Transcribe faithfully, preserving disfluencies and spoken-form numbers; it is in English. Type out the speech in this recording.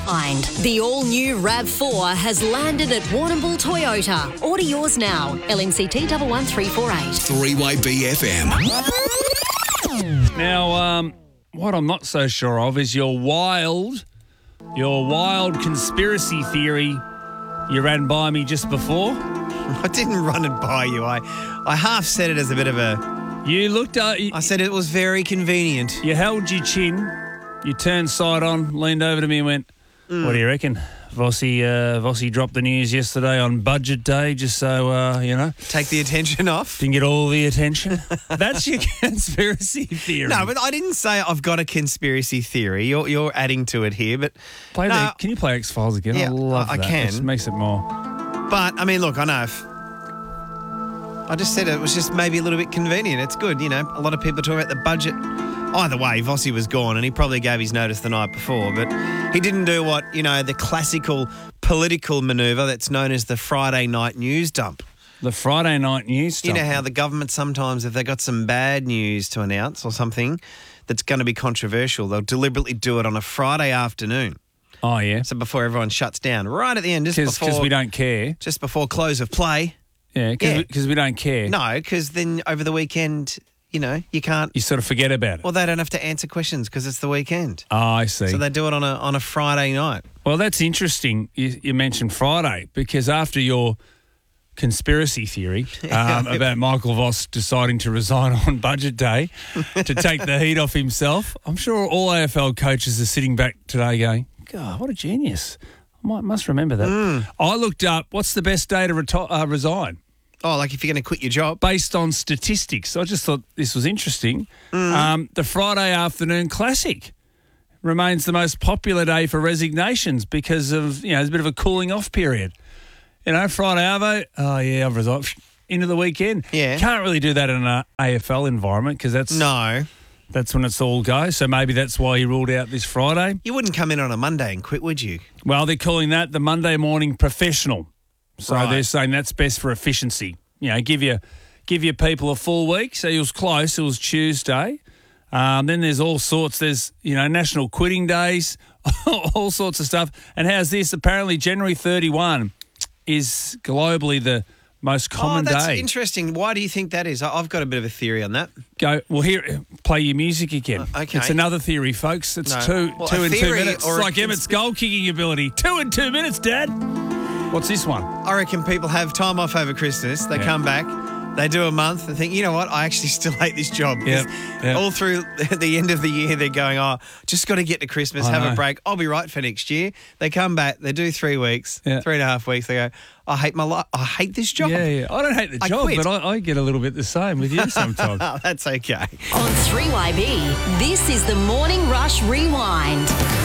Rewind. The all-new RAV four has landed at Warrnambool Toyota. Order yours now. L N C T one one three four eight. three Y B F M. Now, um, what I'm not so sure of is your wild, your wild conspiracy theory you ran by me just before. I didn't run it by you. I, I half said it as a bit of a... You looked at... You, I said it was very convenient. you held your chin, you turned side on, leaned over to me and went, Mm. what do you reckon? Vossi, uh, Vossi dropped the news yesterday on budget day just so, uh, you know... Take the attention off. Didn't get all the attention. That's your conspiracy theory. No, but I didn't say I've got a conspiracy theory. You're you're adding to it here, but Play no, the, can you play X-Files again? Yeah, I love I- I that. can. It just makes it more... but I mean, look, I know. If, I just said it was just maybe a little bit convenient. It's good, you know. A lot of people talk about the budget. Either way, Vossi was gone, and he probably gave his notice the night before, but he didn't do what you know the classical political manoeuvre that's known as the Friday night news dump. The Friday night news stuff. You know how the government sometimes, if they got some bad news to announce or something that's going to be controversial, they'll deliberately do it on a Friday afternoon. Oh, yeah. So before everyone shuts down, right at the end, just Because before we don't care. just before close of play. Yeah, because Yeah. we, 'cause we don't care. No, because then over the weekend, you know, you can't. You sort of forget about it. Well, they don't have to answer questions because it's the weekend. Oh, I see. So they do it on a on a Friday night. Well, that's interesting. You, you mentioned Friday because after your conspiracy theory um, about Michael Voss deciding to resign on budget day to take the heat off himself, I'm sure all A F L coaches are sitting back today going, God, what a genius. I might, must remember that. Mm. I looked up what's the best day to reti- uh, resign Oh, like if you're going to quit your job. based on statistics. I just thought this was interesting. Mm. Um, the Friday afternoon classic remains the most popular day for resignations because of, you know, there's a bit of a cooling off period. You know, Friday Arvo, oh yeah, I've resigned. Into the weekend. Yeah. Can't really do that in an A F L environment because that's No, that's when it's all go. So maybe that's why he ruled out this Friday. you wouldn't come in on a Monday and quit, would you? Well, they're calling that the Monday morning professional. So Right. they're saying that's best for efficiency. You know, give you give your people a full week. So it was close. It was Tuesday. Um, then there's all sorts. There's, you know, national quitting days, all sorts of stuff. And how's this? Apparently January thirty-first is globally the most common oh, that's day. interesting. Why do you think that is? I- I've got a bit of a theory on that. Go, well, here, play your music again. Uh, okay. It's another theory, folks. It's No. two, Well, two a in two theory minutes. or It's a like cons- Emmett's goal kicking ability. Two in two minutes, Dad. What's this one? I reckon people have time off over Christmas. They Yeah. come back, they do a month, and think, you know what, I actually still hate this job. 'Cause Yep, yep. All through the end of the year, they're going, oh, just got to get to Christmas, I have know. a break. I'll be right for next year. They come back, they do three weeks, Yeah. three and a half weeks. They go, I hate my life. I hate this job. Yeah, yeah. I don't hate the I job, quit. but I, I get a little bit the same with you sometimes. Oh, that's okay. On three Y B, this is the Morning Rush Rewind.